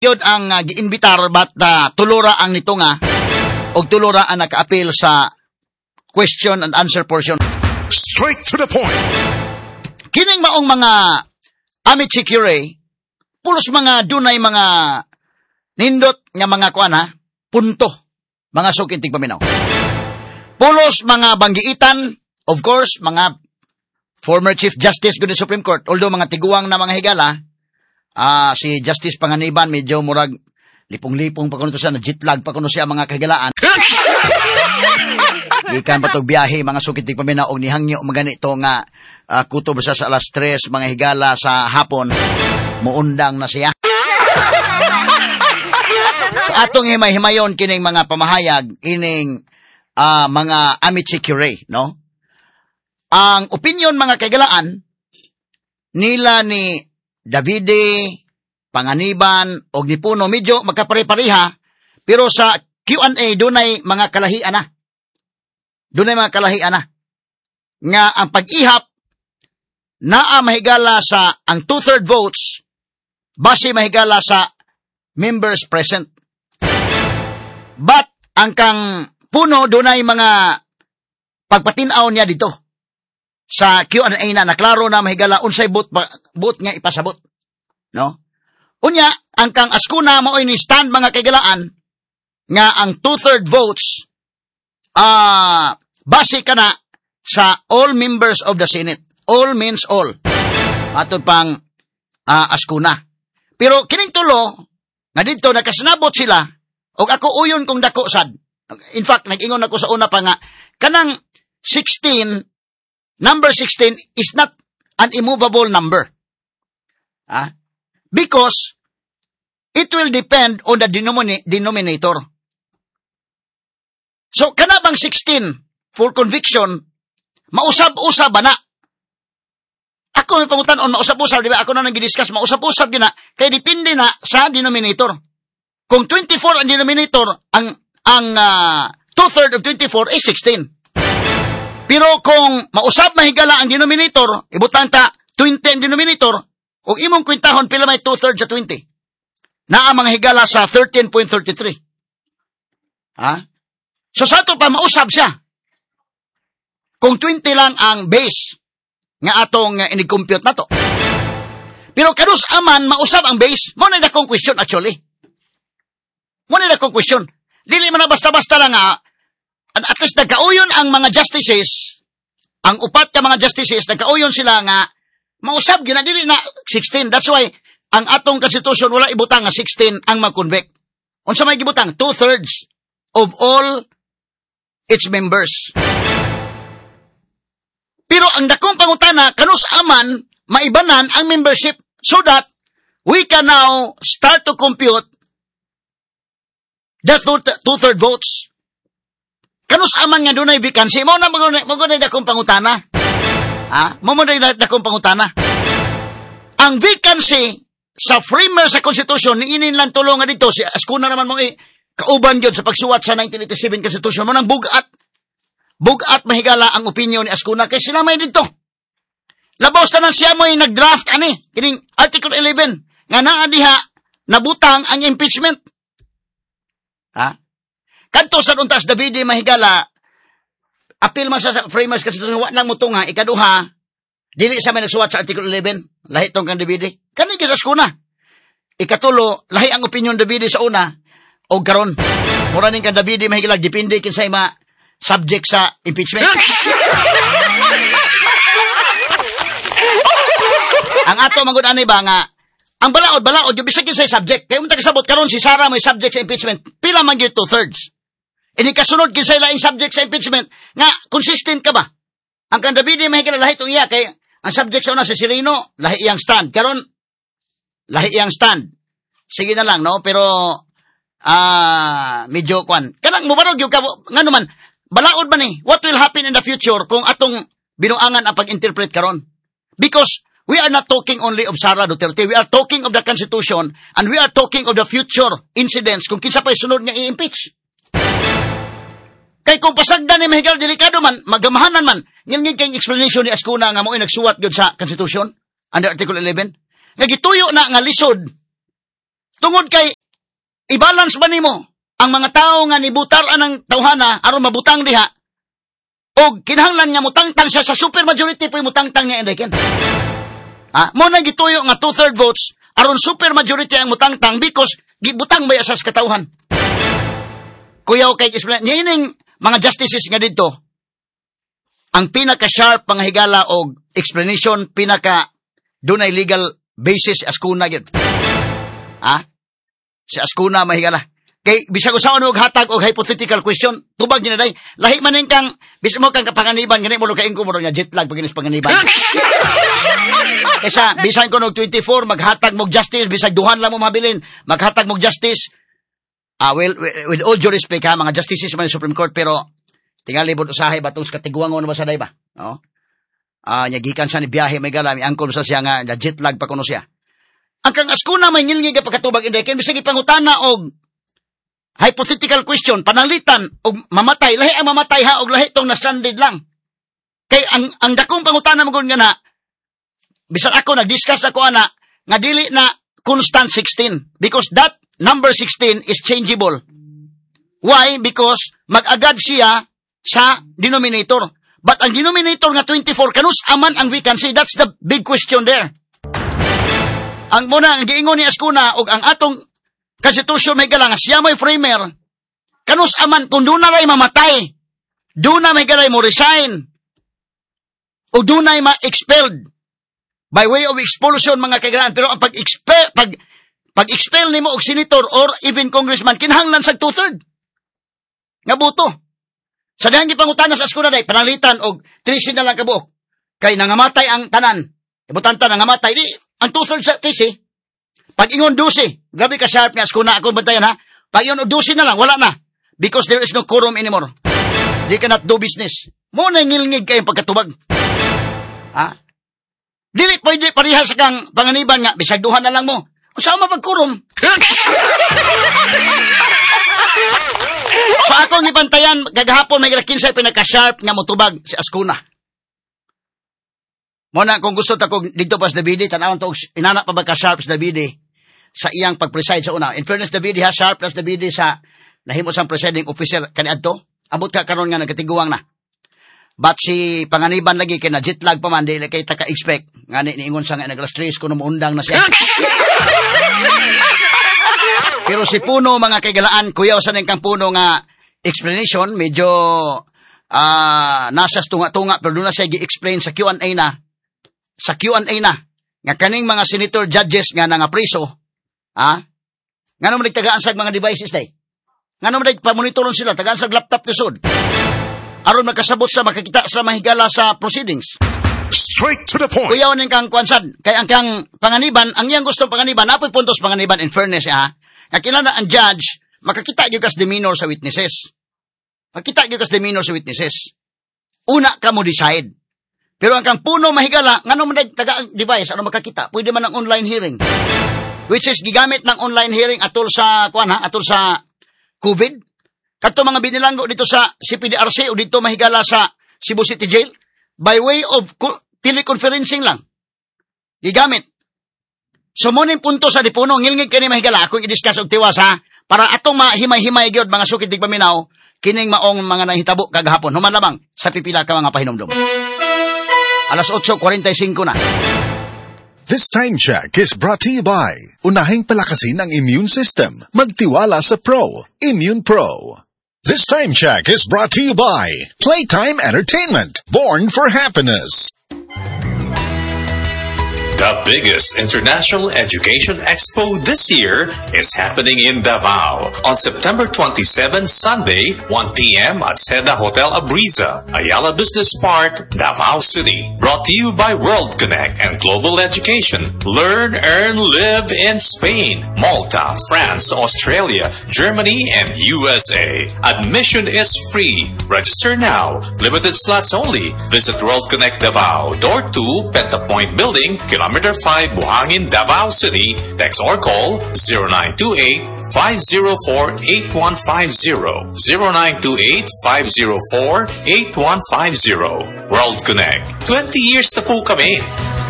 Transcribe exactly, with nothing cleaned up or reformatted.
yun ang uh, giinbitar but uh, tulura ang nito nga o tulura ang naka-appeal sa question and answer portion. Straight to the point. Kining maong mga amici curiae, pulos mga dunay mga nindot nga mga kuana, punto, mga sukit tigpaminaw. Pulos mga banggiitan, of course, mga former Chief Justice of the Supreme Court, although mga tiguang na mga higala, uh, si Justice Panganiban, medyo murag, lipong-lipong pa kuno siya, na jitlag pa kuno siya mga kahigalaan. Ikan pa itong biyahe, mga sukit tigpaminaw, o nihangyo, maganito nga, uh, kutob siya sa alas tres, mga higala sa hapon, muundang na siya. So, atong himay-himayon kining mga pamahayag, ining uh, mga amici curiae, no? Ang opinion mga kagalaan, nila ni Davide, Panganiban, o ni Puno, medyo magkapare-pareha, pero sa Q and A, dunay mga kalahian na. Dunay mga kalahian na. Nga ang pag-ihap, naa mahigala sa ang two-third votes, base mahigala sa members present. But, ang kang Puno, dunay mga pagpatinaw niya dito. Sa Q and A na, naklaro na mahigala, unsay bot, bot nga ipasabot. No? Unya, ang kang Ascuna, mao'y ni stand mga kagalaan, nga ang two-third votes, ah, uh, base ka na sa all members of the Senate. All means all. Atod pang uh, Ascuna. Pero kining tulo, nga dito, nakasinabot sila, o ako uyon kong dako sad. In fact, nag-ingon ako sa una pa nga, kanang sixteen, number sixteen is not an immovable number. Ah? Because it will depend on the denomina- denominator. So, kana bang sixteen for conviction, mausab-usab ba na? Ako may pangutan on mausab-usab, di ba? Ako na nang gidiscuss, mausab-usab din na, kaya depende na sa denominator. Kung twenty-four ang denominator, ang ang uh, two-third of twenty-four is sixteen. Pero kung mausab mahigala ang denominator, ibutang ta twenty ang denominator, o imong kwintahon pila may two-third sa twenty. Na ang mga higala sa thirteen point three three. Ha? So sa ito pa, mausab siya. Kung twenty lang ang base, nga atong uh, ini-compute na to. Pero kanus aman, mausab ang base, mo na dakong question actually. Mo na dakong question. Dili man na basta-basta lang nga, at least nagkauyon ang mga justices, ang upat ka mga justices, nagkauyon sila nga, mausab yun na, dili na sixteen. That's why, ang atong constitution, wala ibutang nga sixteen ang mag-convict. Unsa may gibutang? Two-thirds of all its members. Pero ang dakong pangutana, kanus aman, maibanan ang membership so that we can now start to compute the two-third votes. Kanus aman nga doon ay vacancy. Mo na magunay dakong pangutana. Ha? Mo na dakong pangutana. Ang vacancy sa framer sa Constitution, niinin lang tulong nga dito. Si Ascuna naman mo eh, kauban yun sa pagsuwat sa nineteen eighty-seven Constitution. Mo nang bugat. Bugat mahigala ang opinion ni Ascuna. Kaya sila may dito. Labaw tanan siya mo ay nag-draft ani. Kining Article eleven. Nga naa diha, nabutang ang impeachment. Ha? Kadto sa untas Davide mahigala, apil man sa framers kasi wa nang mutunga, ikaduha, dili sa may nagsuwat sa Article eleven, lahi tong kang Davide. Kani gisas ko na. Ikatulo, lahi ang opinion Davide sa una, o karon. Mura ning kang Davide mahigala, depende kinsay ma subject sa impeachment. Ang ato mangud ani ba nga, ang balaod, balaod, yung bisag yun sa subject. Kaya mong tagasabot, karon si Sarah may subject sa impeachment. Pila man yun two-thirds. Ini kasunod kinsay laing subject sa impeachment. Nga, consistent ka ba? Ang kang Davide mahigala lahi itong iya. Kaya ang subject sa una si Sirino, lahi iyang stand. Karon, lahi iyang stand. Sige na lang, no? Pero, ah, uh, medyo kwan. Kanang mubarog yung ka, nga naman, balaod ba ni? What will happen in the future kung atong binuangan ang pag-interpret karon? Because, we are not talking only of Sara Duterte. We are talking of the Constitution and we are talking of the future incidents kung kinsa pa'y sunod nga i-impeach. Kay kung pasagdan ni Mahigal, delikado man, magamahanan man, ngilngig kayong explanation ni Ascuna nga mo'y nagsuwat yun sa Constitution under Article eleven. Nga gituyo na nga lisod. Tungod kay i-balance ba nimo ang mga tao nga nibutaran ng tawhana aron mabutang diha o kinahanglan nga mutangtang siya sa super majority po mutangtang niya Enrique. Ah, mo na gituyo nga two-third votes aron super majority ang mutangtang because gibutang ba sa katawhan. Kuya kay explain nining mga justices nga dito ang pinaka-sharp mga higala og explanation pinaka dunay legal basis as kuna gyud. Ah? Si Askuna mahigala. Kay bisag usaon og hatag og hypothetical question, tubag ni day. Lahi man ning kang bisag mo kang kapanganiban gani mo kaing ko mo nya jet lag paginis panganiban. Kaysa bisan ko og twenty-four maghatag mo justice bisag duhan lang mo mabilin, maghatag mo justice. Ah well with, with all due respect ha mga justices man sa Supreme Court pero tingali bud usahay batong katiguangon ba sa day ba? No? Ah nya gikan sa ni biyahe may gala mi angkol sa siya nga jet lag pa kuno siya. Ang kang Askuna may ngilngi ka pagkatubag inday ken bisag ipangutana og hypothetical question, panalitan og mamatay, lahi ang mamatay ha og lahi tong na-stranded lang. Kay ang ang dakong pangutana mo nga na bisan ako nag-discuss ako ana nga dili na constant sixteen because that number sixteen is changeable. Why? Because mag-agad siya sa denominator. But ang denominator nga twenty-four kanus aman ang vacancy. That's the big question there. Ang muna ang giingon ni Askuna og ang atong Constitution may galang siya may framer. Kanus aman kung doon na rin mamatay. Doon na may galay mo resign. O doon na ma-expelled. By way of expulsion mga kailangan. Pero ang pag-expel, pag, pag-expel ni mo og senator or even congressman, kinahanglan sa two-third. Nga buto. Sa dahan gipangutana sa Askuna day, panalitan og trisi na lang kabuok. Kay nangamatay ang tanan. Ibutanta nangamatay. Di, ang two-third sa trisi, pag ingon dusi, grabe ka sharp nga, Askuna, ako bantayan ha. Pag ingon dusi na lang, wala na. Because there is no quorum anymore. They cannot do business. Mo na ngilngig kayong pagkatubag. Ha? Dili pwede parihas kang panganiban nga, bisag duhan na lang mo. O saan mapag-quorum? So akong ibantayan, gagahapon may kinsay pinaka-sharp nga mutubag si Askuna. Muna, kung gusto ta kong dito pa sa Davide, tanawang to, inanak pa ba ka-sharp sa Davide sa iyang pag-preside sa una. In fairness, Davide ha, sharp plus Davide sa nahimo sang presiding officer kaniadto. Amot ka karon nga nagkatiguang na. But si panganiban lagi kay na jet lag pa man, dili kay taka-expect. Nga ni niingon sa nga nag-stress kuno muundang na siya. Pero si Puno, mga kaigalaan, kuya, sa kang Puno nga explanation, medyo uh, nasa tunga-tunga, pero doon na siya gi-explain sa Q and A na, sa Q and A na, nga kaning mga senator judges nga nga preso, ha? Nga naman nagtagaan sa mga devices day. Nga naman nagpamonitoron sila, tagaan sa laptop nisod. Aron magkasabot sa makakita sa mahigala sa proceedings. Straight to the point. Kuyaw ning kang kwansad, kay ang kang panganiban, ang iyang gusto panganiban, apoy puntos panganiban in fairness, ha? Nga kilala ang judge, makakita gyud kas demeanor sa witnesses. Makita gyud kas demeanor sa witnesses. Una ka mo decide. Pero ang kang Puno mahigala, ngano man taga device ano makakita, pwede man ang online hearing. Which is gigamit ng online hearing atol sa kuan ha, atol sa COVID. Kadto mga binilanggo dito sa C P D R C o dito mahigala sa Cebu City Jail by way of teleconferencing lang. Gigamit. So mo ning punto sa Dipuno, ngilngig kani mahigala akong i-discuss og tiwas ha para atong mahimay-himay gyud mga sukit dig paminaw kining maong mga nahitabo kagahapon. Human lamang sa pipila ka mga pahinumdom. Alas eight forty-five na. This time check is brought to you by Unahing palakasin ang immune system. Magtiwala sa Pro. Immune Pro. This time check is brought to you by Playtime Entertainment. Born for happiness. The biggest international education expo this year is happening in Davao on September twenty-seventh, Sunday, one p.m. at Seda Hotel Abriza, Ayala Business Park, Davao City. Brought to you by World Connect and Global Education. Learn, earn, live in Spain, Malta, France, Australia, Germany, and U S A. Admission is free. Register now. Limited slots only. Visit World Connect Davao, Door two, Pentapoint Building, Kilometer five, Buhangin, Davao City. Text or call zero nine two eight, five zero four, eight one five zero. zero nine two eight, five zero four, eight one five zero. World Connect. twenty years na po kami.